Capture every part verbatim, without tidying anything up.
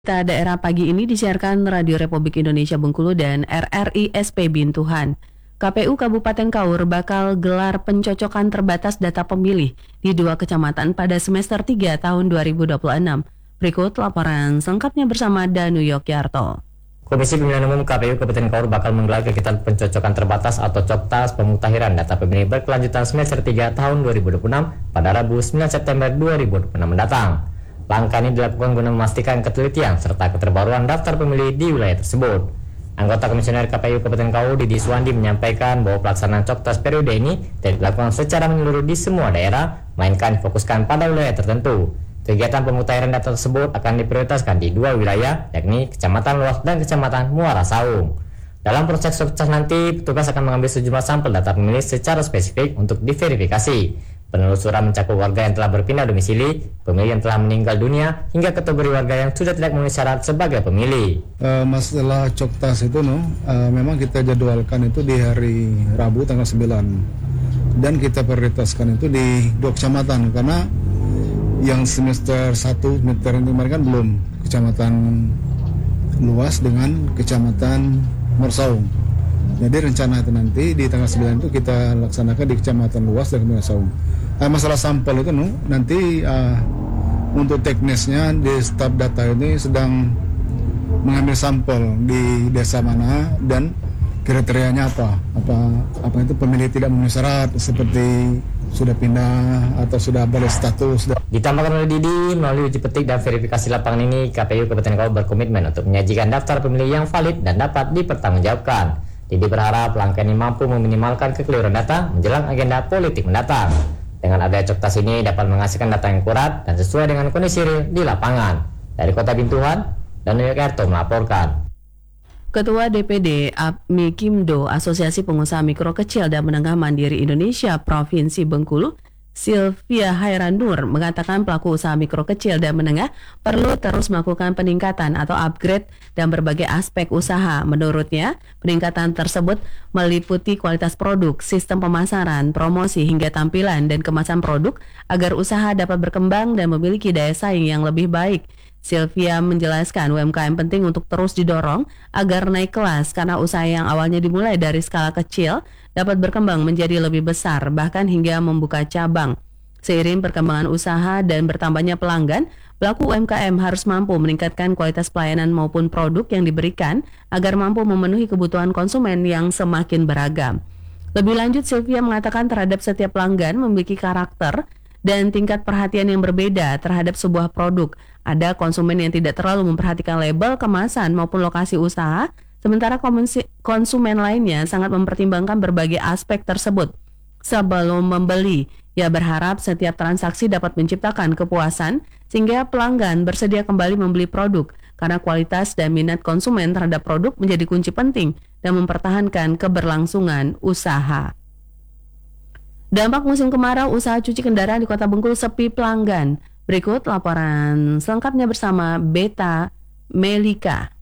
Berita daerah pagi ini disiarkan Radio Republik Indonesia Bengkulu dan R R I S P Bintuhan. K P U Kabupaten Kaur bakal gelar pencocokan terbatas data pemilih di dua kecamatan pada semester tiga tahun dua ribu dua puluh enam. Berikut laporan selengkapnya bersama Danu Yogyarto. Komisi Pemilihan Umum K P U Kabupaten Kaur bakal menggelar kegiatan pencocokan terbatas atau coktas pemutahiran data pemilih berkelanjutan semester tiga tahun dua ribu dua puluh enam pada Rabu sembilan September dua ribu dua puluh enam mendatang. Langkah ini dilakukan guna memastikan ketelitian serta keterbaruan daftar pemilih di wilayah tersebut. Anggota Komisioner K P U Kabupaten Kaur Didi Suwandi menyampaikan bahwa pelaksanaan coktas periode ini tidak dilakukan secara menyeluruh di semua daerah, melainkan difokuskan pada wilayah tertentu. Kegiatan pemutahiran data tersebut akan diprioritaskan di dua wilayah, yakni Kecamatan Luas dan Kecamatan Muara Saung. Dalam proses coktas nanti, petugas akan mengambil sejumlah sampel data pemilih secara spesifik untuk diverifikasi. Penelusuran mencakup warga yang telah berpindah domisili, pemilih yang telah meninggal dunia, hingga kategori warga yang sudah tidak memenuhi syarat sebagai pemilih. Uh, masalah coktas itu, no, uh, memang kita jadwalkan itu di hari Rabu tanggal sembilan. Dan kita prioritaskan itu di dua kecamatan, karena yang semester satu, semester yang kemarin kan belum, Kecamatan Luas dengan Kecamatan Morsaung. Jadi rencana itu nanti di tanggal sembilan itu kita laksanakan di Kecamatan Luas dan Morsaung. Uh, masalah sampel itu no, nanti uh, untuk teknisnya di staf data ini sedang mengambil sampel di desa mana dan kriterianya apa, apa apa itu pemilih tidak memenuhi syarat seperti sudah pindah atau sudah balik status. Ditambahkan oleh Didi, melalui uji petik dan verifikasi lapangan ini, K P U Kabupaten Kaur berkomitmen untuk menyajikan daftar pemilih yang valid dan dapat dipertanggungjawabkan. Didi berharap langkah ini mampu meminimalkan kekeliruan data menjelang agenda politik mendatang. Dengan adanya coktas ini dapat menghasilkan data yang akurat dan sesuai dengan kondisi real di lapangan. Dari Kota Bintuhan, Danu Yogyarto melaporkan. Ketua D P D Apmi Kimdo Asosiasi Pengusaha Mikro Kecil dan Menengah Mandiri Indonesia Provinsi Bengkulu, Sylvia Hairanur, mengatakan pelaku usaha mikro kecil dan menengah perlu terus melakukan peningkatan atau upgrade dan berbagai aspek usaha. Menurutnya, peningkatan tersebut meliputi kualitas produk, sistem pemasaran, promosi hingga tampilan dan kemasan produk agar usaha dapat berkembang dan memiliki daya saing yang lebih baik. Sylvia menjelaskan U M K M penting untuk terus didorong agar naik kelas karena usaha yang awalnya dimulai dari skala kecil dapat berkembang menjadi lebih besar bahkan hingga membuka cabang. Seiring perkembangan usaha dan bertambahnya pelanggan, pelaku U M K M harus mampu meningkatkan kualitas pelayanan maupun produk yang diberikan agar mampu memenuhi kebutuhan konsumen yang semakin beragam. Lebih lanjut, Sylvia mengatakan terhadap setiap pelanggan memiliki karakter dan tingkat perhatian yang berbeda terhadap sebuah produk. Ada konsumen yang tidak terlalu memperhatikan label, kemasan maupun lokasi usaha, sementara konsumen lainnya sangat mempertimbangkan berbagai aspek tersebut sebelum membeli. Ia berharap setiap transaksi dapat menciptakan kepuasan sehingga pelanggan bersedia kembali membeli produk karena kualitas dan minat konsumen terhadap produk menjadi kunci penting dan mempertahankan keberlangsungan usaha. Dampak musim kemarau, usaha cuci kendaraan di Kota Bengkulu sepi pelanggan. Berikut laporan selengkapnya bersama Beta Melika.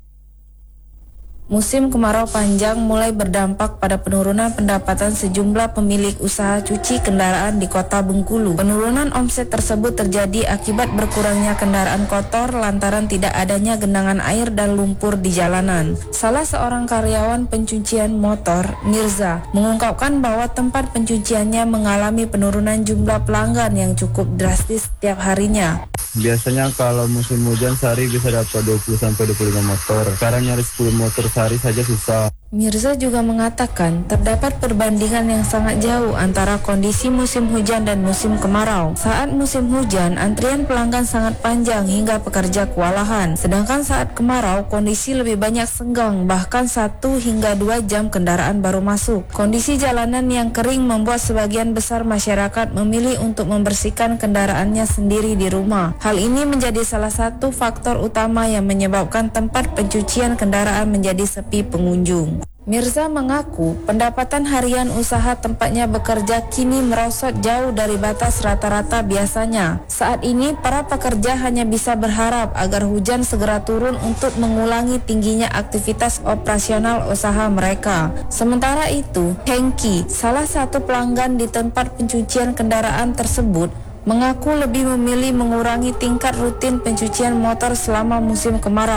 Musim kemarau panjang mulai berdampak pada penurunan pendapatan sejumlah pemilik usaha cuci kendaraan di Kota Bengkulu. Penurunan omset tersebut terjadi akibat berkurangnya kendaraan kotor lantaran tidak adanya genangan air dan lumpur di jalanan. Salah seorang karyawan pencucian motor, Mirza, mengungkapkan bahwa tempat pencuciannya mengalami penurunan jumlah pelanggan yang cukup drastis setiap harinya. Biasanya kalau musim hujan sehari bisa dapat dua puluh sampai dua puluh lima motor. Sekarang nyari sepuluh motor sehari saja susah. Mirza juga mengatakan terdapat perbandingan yang sangat jauh antara kondisi musim hujan dan musim kemarau. Saat musim hujan, antrian pelanggan sangat panjang hingga pekerja kewalahan. Sedangkan saat kemarau, kondisi lebih banyak senggang, bahkan satu hingga dua jam kendaraan baru masuk. Kondisi jalanan yang kering membuat sebagian besar masyarakat memilih untuk membersihkan kendaraannya sendiri di rumah. Hal ini menjadi salah satu faktor utama yang menyebabkan tempat pencucian kendaraan menjadi sepi pengunjung. Mirza mengaku pendapatan harian usaha tempatnya bekerja kini merosot jauh dari batas rata-rata biasanya. Saat ini para pekerja hanya bisa berharap agar hujan segera turun untuk mengulangi tingginya aktivitas operasional usaha mereka. Sementara itu, Hengki, salah satu pelanggan di tempat pencucian kendaraan tersebut, mengaku lebih memilih mengurangi tingkat rutin pencucian motor selama musim kemarau.